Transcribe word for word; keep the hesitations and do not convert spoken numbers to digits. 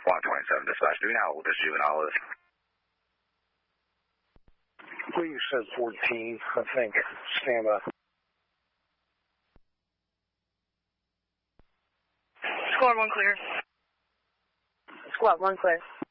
one twenty-seven dispatch. Do we know how old this juvenile is? I believe you said fourteen, I think. Stand by. Squad one clear. Squad one clear.